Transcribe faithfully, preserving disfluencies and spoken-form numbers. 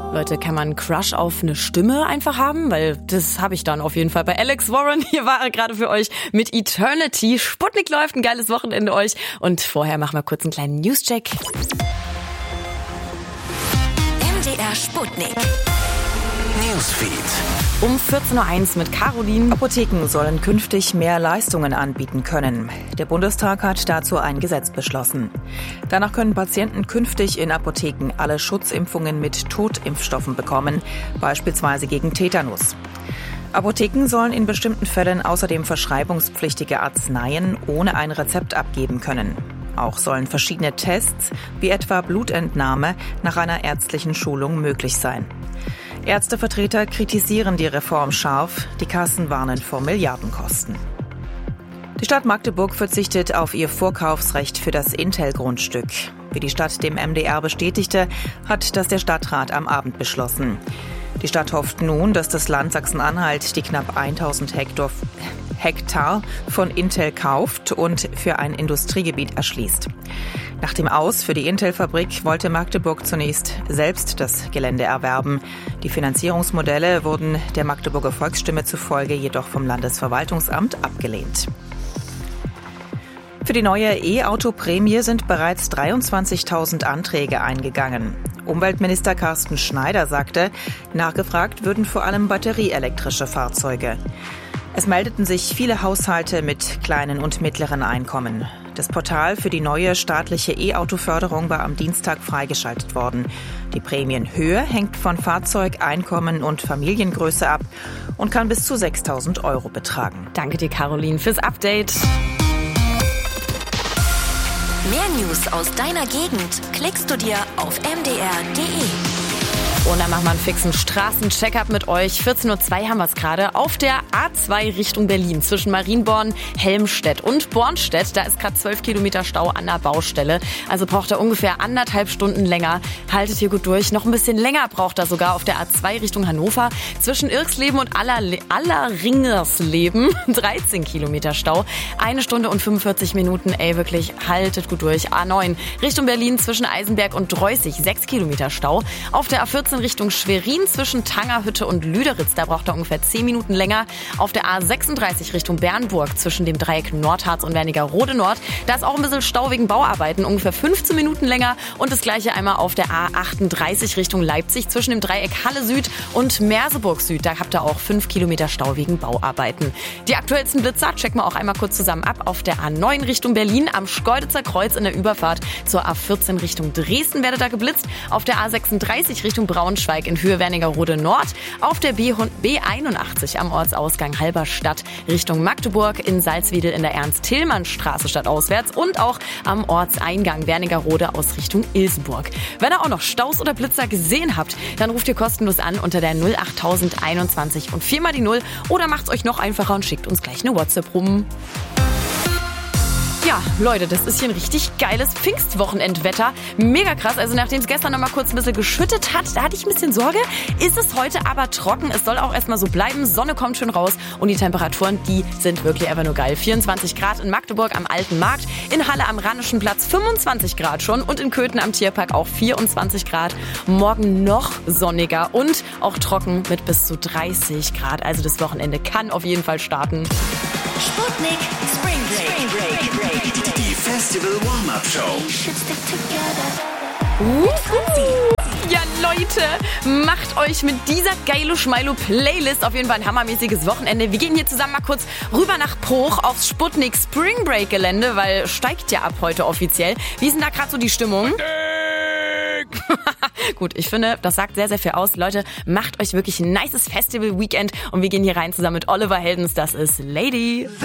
Leute, kann man einen Crush auf eine Stimme einfach haben? Weil das habe ich dann auf jeden Fall bei Alex Warren. Hier war er gerade für euch mit Eternity. Sputnik läuft, ein geiles Wochenende euch. Und vorher machen wir kurz einen kleinen Newscheck. M D R Sputnik Newsfeed. Um vierzehn Uhr eins mit Caroline. Apotheken sollen künftig mehr Leistungen anbieten können. Der Bundestag hat dazu ein Gesetz beschlossen. Danach können Patienten künftig in Apotheken alle Schutzimpfungen mit Totimpfstoffen bekommen, beispielsweise gegen Tetanus. Apotheken sollen in bestimmten Fällen außerdem verschreibungspflichtige Arzneien ohne ein Rezept abgeben können. Auch sollen verschiedene Tests, wie etwa Blutentnahme, nach einer ärztlichen Schulung möglich sein. Ärztevertreter kritisieren die Reform scharf, die Kassen warnen vor Milliardenkosten. Die Stadt Magdeburg verzichtet auf ihr Vorkaufsrecht für das Intel-Grundstück. Wie die Stadt dem M D R bestätigte, hat das der Stadtrat am Abend beschlossen. Die Stadt hofft nun, dass das Land Sachsen-Anhalt die knapp tausend Hektar, Hektar von Intel kauft und für ein Industriegebiet erschließt. Nach dem Aus für die Intel-Fabrik wollte Magdeburg zunächst selbst das Gelände erwerben. Die Finanzierungsmodelle wurden der Magdeburger Volksstimme zufolge jedoch vom Landesverwaltungsamt abgelehnt. Für die neue E-Auto-Prämie sind bereits dreiundzwanzigtausend Anträge eingegangen. Umweltminister Carsten Schneider sagte, nachgefragt würden vor allem batterieelektrische Fahrzeuge. Es meldeten sich viele Haushalte mit kleinen und mittleren Einkommen. Das Portal für die neue staatliche E-Auto-Förderung war am Dienstag freigeschaltet worden. Die Prämienhöhe hängt von Fahrzeug, Einkommen und Familiengröße ab und kann bis zu sechstausend Euro betragen. Danke dir, Caroline, fürs Update. Mehr News aus deiner Gegend klickst du dir auf m d r punkt d e. Und dann machen wir einen fixen Straßencheck-up mit euch. vierzehn Uhr zwei haben wir es gerade. Auf der A zwei Richtung Berlin zwischen Marienborn, Helmstedt und Bornstedt. Da ist gerade zwölf Kilometer Stau an der Baustelle. Also braucht er ungefähr anderthalb Stunden länger. Haltet hier gut durch. Noch ein bisschen länger braucht er sogar auf der A zwei Richtung Hannover. Zwischen Irksleben und Allerle- Allerringersleben dreizehn Kilometer Stau. Eine Stunde und fünfundvierzig Minuten. Ey, wirklich, haltet gut durch. A neun Richtung Berlin zwischen Eisenberg und Dreußig. sechs Kilometer Stau. Auf der A vierzehn Richtung Schwerin zwischen Tangerhütte und Lüderitz. Da braucht er ungefähr zehn Minuten länger. Auf der A sechsunddreißig Richtung Bernburg zwischen dem Dreieck Nordharz und Wernigerode Nord. Da ist auch ein bisschen Stau wegen Bauarbeiten. Ungefähr fünfzehn Minuten länger. Und das gleiche einmal auf der A achtunddreißig Richtung Leipzig zwischen dem Dreieck Halle Süd und Merseburg Süd. Da habt ihr auch fünf Kilometer Stau wegen Bauarbeiten. Die aktuellsten Blitzer checken wir auch einmal kurz zusammen ab. Auf der A neun Richtung Berlin am Schkeuditzer Kreuz in der Überfahrt zur A vierzehn Richtung Dresden werdet da geblitzt. Auf der A sechsunddreißig Richtung Braunschweig in Höhe Wernigerode Nord, auf der B einundachtzig am Ortsausgang Halberstadt Richtung Magdeburg, in Salzwedel in der Ernst-Tillmann-Straße stadtauswärts und auch am Ortseingang Wernigerode aus Richtung Ilsenburg. Wenn ihr auch noch Staus oder Blitzer gesehen habt, dann ruft ihr kostenlos an unter der null acht tausend einundzwanzig und viermal die Null oder macht's euch noch einfacher und schickt uns gleich eine WhatsApp rum. Ja, Leute, das ist hier ein richtig geiles Pfingstwochenendwetter. Mega krass. Also nachdem es gestern noch mal kurz ein bisschen geschüttet hat, da hatte ich ein bisschen Sorge, ist es heute aber trocken. Es soll auch erstmal so bleiben. Sonne kommt schön raus und die Temperaturen, die sind wirklich einfach nur geil. vierundzwanzig Grad in Magdeburg am Alten Markt, in Halle am Rheinischen Platz fünfundzwanzig Grad schon und in Köthen am Tierpark auch vierundzwanzig Grad. Morgen noch sonniger und auch trocken mit bis zu dreißig Grad. Also das Wochenende kann auf jeden Fall starten. Sputnik Spring Break. Spring Break. Die Festival Warm-Up Show. Uh, ja, Leute, macht euch mit dieser geilo Schmeilo Playlist auf jeden Fall ein hammermäßiges Wochenende. Wir gehen hier zusammen mal kurz rüber nach Bruch aufs Sputnik Spring Break Gelände, weil steigt ja ab heute offiziell. Wie ist denn da gerade so die Stimmung? Gut, ich finde, das sagt sehr, sehr viel aus. Leute, macht euch wirklich ein nices Festival-Weekend und wir gehen hier rein zusammen mit Oliver Heldens. Das ist Lady.